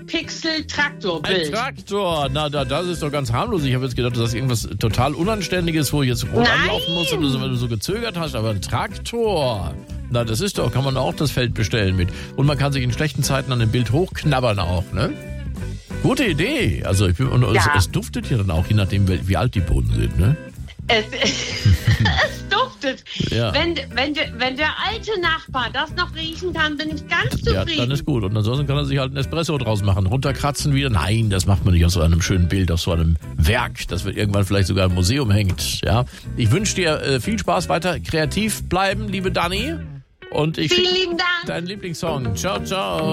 Megapixel-Traktorbild. Ein Traktor, na, das ist doch ganz harmlos. Ich habe jetzt gedacht, das ist irgendwas total Unanständiges, wo ich jetzt rot anlaufen muss oder so, weil du so gezögert hast. Aber ein Traktor, na, das ist doch, kann man auch das Feld bestellen mit. Und man kann sich in schlechten Zeiten an dem Bild hochknabbern auch, ne? Gute Idee. Also es duftet ja dann auch, je nachdem, wie alt die Bohnen sind, ne? Es duftet. Ja. Wenn der alte Nachbar das noch riechen kann, bin ich ganz zufrieden. Ja, dann ist gut. Und ansonsten kann er sich halt einen Espresso draus machen. Runterkratzen wieder. Nein, das macht man nicht aus so einem schönen Bild, aus so einem Werk, das wird irgendwann vielleicht sogar im Museum hängt. Ja. Ich wünsche dir viel Spaß, weiter kreativ bleiben, liebe Dani. Und ich Vielen lieben Dank. Dein Lieblingssong. Ciao, ciao.